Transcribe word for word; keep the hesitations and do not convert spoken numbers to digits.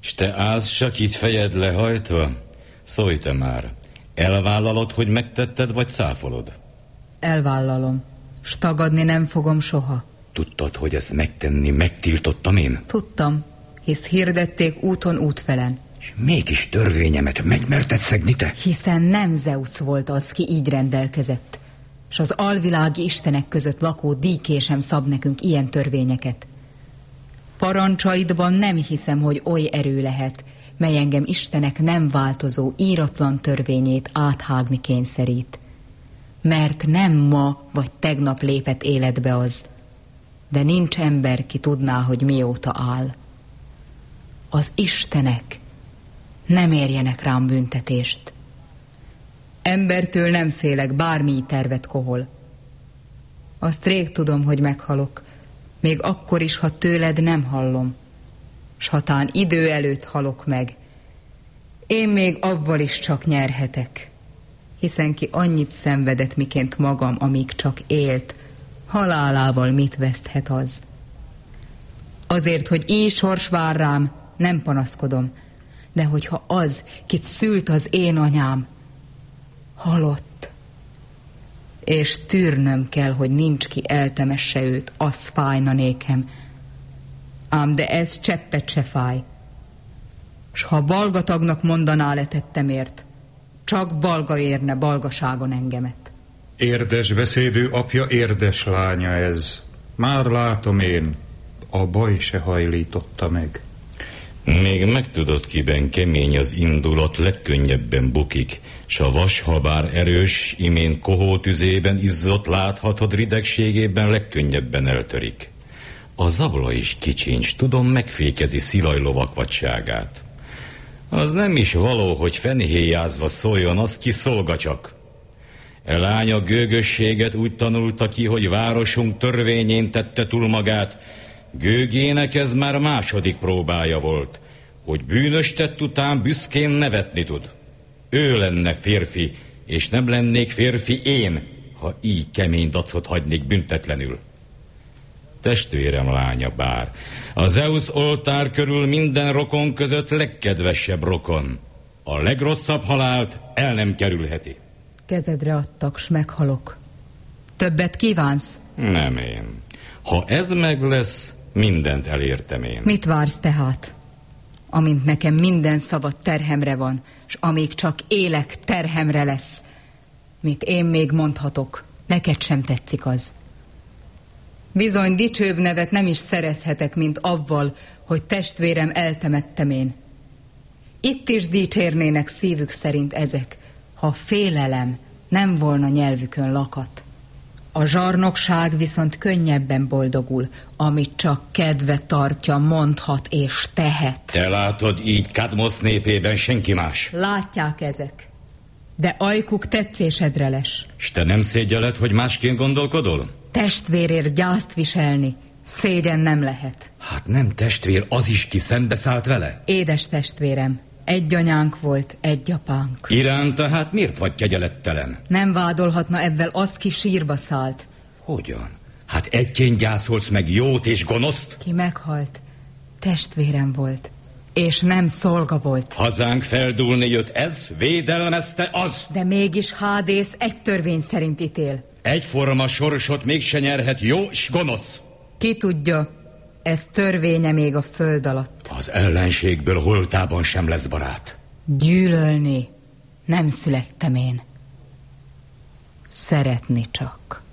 S te állsz csak itt fejed lehajtva? Szólj te már. Elvállalod, hogy megtetted, vagy cáfolod? Elvállalom. S tagadni nem fogom soha. Tudtad, hogy ezt megtenni megtiltottam én? Tudtam, hisz hirdették úton útfelen. És mégis törvényemet megmerted szegni te? Hiszen nem Zeusz volt az, ki így rendelkezett. S az alvilági istenek között lakó díké sem szab nekünk ilyen törvényeket. Parancsaidban nem hiszem, hogy oly erő lehet, mely engem istenek nem változó, íratlan törvényét áthágni kényszerít. Mert nem ma vagy tegnap lépett életbe az, de nincs ember, ki tudná, hogy mióta áll. Az istenek nem érjenek rám büntetést. Embertől nem félek, bármi tervet kohol. Azt rég tudom, hogy meghalok, még akkor is, ha tőled nem hallom, s ha tán idő előtt halok meg, én még avval is csak nyerhetek, hiszen ki annyit szenvedett, miként magam, amíg csak élt, halálával mit veszthet az? Azért, hogy így sors vár rám, nem panaszkodom, de hogyha az, kit szült az én anyám, halott, és tűrnöm kell, hogy nincs ki eltemesse őt, az fájna nékem. Ám de ez cseppet se fáj. S ha balgatagnak mondaná letettemért, csak balga érne balgaságon engemet. Érdes beszédű apja, érdes lánya ez. Már látom én, a baj se hajlította meg. Még megtudod, kiben kemény az indulat, legkönnyebben bukik, s a vas, ha bár erős, imén kohó tüzében izzott, láthatod, ridegségében legkönnyebben eltörik. A zabla is kicsincs, tudom, megfékezi Szilaj lovak vadságát. Az nem is való, hogy fenéhéjázva szóljon, az ki szolga csak. E lány a gőgösséget úgy tanulta ki, hogy városunk törvényén tette túl magát. Gőgének ez már második próbája volt, hogy bűnös tett után büszkén nevetni tud. Ő lenne férfi, és nem lennék férfi én, ha így kemény dacot hagynék büntetlenül. Testvérem lánya bár, az Zeusz oltár körül minden rokon között legkedvesebb rokon. A legrosszabb halált el nem kerülheti. Kezedre adtak, s meghalok. Többet kívánsz? Nem én. Ha ez meg lesz, mindent elértem én. Mit vársz tehát? Amint nekem minden szabad terhemre van, s amíg csak élek, terhemre lesz. Mit én még mondhatok, neked sem tetszik az. Bizony dicsőbb nevet nem is szerezhetek, mint avval, hogy testvérem eltemettem én. Itt is dicsérnének szívük szerint ezek, ha félelem nem volna nyelvükön lakat. A zsarnokság viszont könnyebben boldogul, amit csak kedve tartja, mondhat és tehet. Te látod, így Kadmosz népében senki más. Látják ezek, de ajkuk tetszésedre les. S te nem szégyelled, hogy másként gondolkodol? Testvérért gyászt viselni szégyen nem lehet. Hát nem testvér, az is, ki szembeszállt vele? Édes testvérem, egy anyánk volt, egy apánk. Iránta hát miért vagy kegyelettelen? Nem vádolhatna ebben az, ki sírba szállt. Hogyan? Hát egyként gyászolsz meg jót és gonoszt? Ki meghalt, testvérem volt, és nem szolga volt. Hazánk feldúlni jött, ez védelmezte az. De mégis Hádész egy törvény szerint ítél. Egyforma sorsot mégse nyerhet jó s gonosz. Ki tudja, ez törvénye még a föld alatt. Az ellenségből holtában sem lesz barát. Gyűlölni nem születtem én. Szeretni csak.